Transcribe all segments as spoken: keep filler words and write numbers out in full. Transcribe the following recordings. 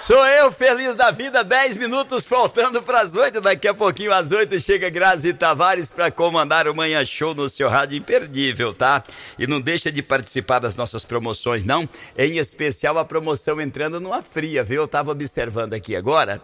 Sou eu, feliz da vida, dez minutos faltando para as oito. Daqui a pouquinho, às oito, chega Grazi Tavares para comandar o Manhã Show no seu rádio imperdível, tá? E não deixa de participar das nossas promoções, não. Em especial a promoção entrando numa fria, viu? Eu tava observando aqui agora,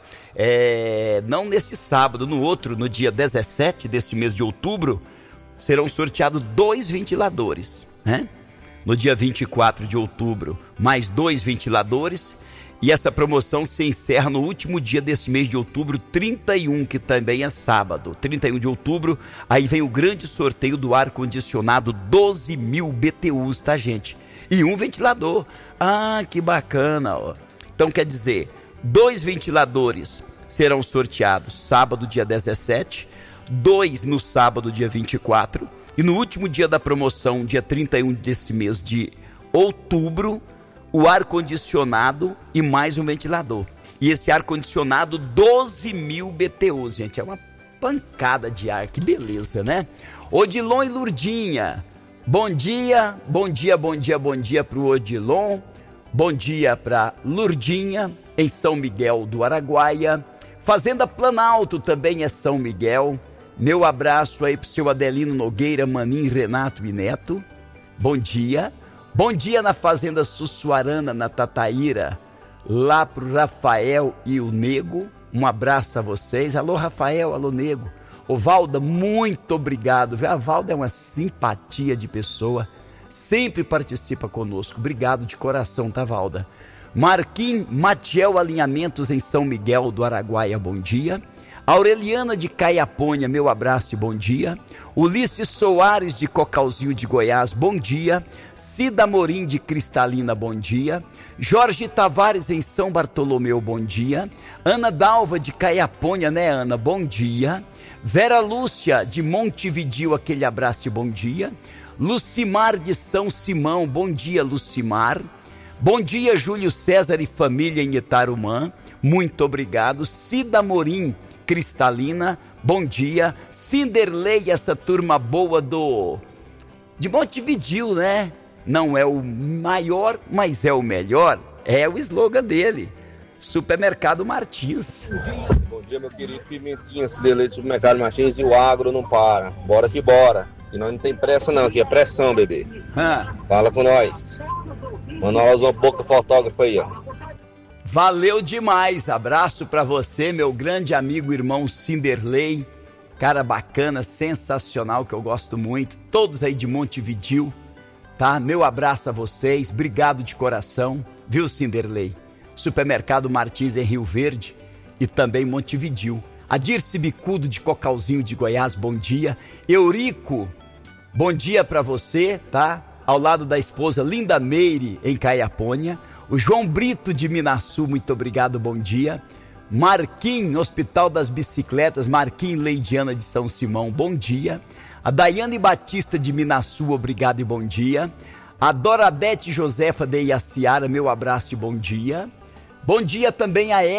é... não neste sábado, no outro, no dia dezessete desse mês de outubro, serão sorteados dois ventiladores, né? No dia vinte e quatro de outubro, mais dois ventiladores. E essa promoção se encerra no último dia desse mês de outubro, trinta e um, que também é sábado. trinta e um de outubro, aí vem o grande sorteio do ar-condicionado, doze mil B T Us, tá, gente? E um ventilador. Ah, que bacana, ó. Então, quer dizer, dois ventiladores serão sorteados sábado, dia dezessete, dois no sábado, dia vinte e quatro, e no último dia da promoção, dia trinta e um desse mês de outubro, o ar-condicionado e mais um ventilador. E esse ar-condicionado, doze mil B T Us, gente. É uma pancada de ar, que beleza, né? Odilon e Lurdinha. Bom dia, bom dia, bom dia, bom dia pro Odilon. Bom dia pra Lurdinha, em São Miguel do Araguaia. Fazenda Planalto também é São Miguel. Meu abraço aí pro seu Adelino Nogueira, Manim, Renato e Neto. Bom dia. Bom dia na Fazenda Sussuarana, na Tataíra, lá pro Rafael e o Nego. Um abraço a vocês. Alô, Rafael, alô, Nego. Ô, Valda, muito obrigado. A Valda é uma simpatia de pessoa, sempre participa conosco. Obrigado de coração, tá, Valda? Marquim Matiel Alinhamentos em São Miguel do Araguaia, bom dia. Aureliana de Caiapônia, meu abraço e bom dia. Ulisses Soares de Cocalzinho de Goiás, bom dia. Cida Morim de Cristalina, bom dia. Jorge Tavares em São Bartolomeu, bom dia. Ana Dalva de Caiapônia, né, Ana? Bom dia. Vera Lúcia de Montevidil, aquele abraço e bom dia. Lucimar de São Simão, bom dia, Lucimar. Bom dia, Júlio César e família em Itarumã, muito obrigado. Cida Morim, Cristalina, bom dia. Cinderley, essa turma boa do de Montevidil, né? Não é o maior, mas é o melhor. É o slogan dele. Supermercado Martins. Bom dia, meu querido Pimentinha, Cinderley do Supermercado Martins, e o agro não para. Bora que bora. Que nós não tem pressa não, aqui é pressão, bebê. Hã? Fala com nós. Manda uma boca fotógrafo aí, ó. Valeu demais, abraço pra você, meu grande amigo irmão Cinderley, cara bacana, sensacional, que eu gosto muito, todos aí de Montevidil, tá? Meu abraço a vocês, obrigado de coração, viu, Cinderley? Supermercado Martins em Rio Verde e também Montevidil. Adirce Bicudo de Cocalzinho de Goiás, bom dia. Eurico, bom dia pra você, tá? Ao lado da esposa Linda Meire em Caiapônia. O João Brito de Minaçu, muito obrigado, bom dia. Marquim, Hospital das Bicicletas, Marquim Leidiana de São Simão, bom dia. A Daiane Batista de Minaçu, obrigado e bom dia. A Doradete Josefa de Iaciara, meu abraço e bom dia. Bom dia também a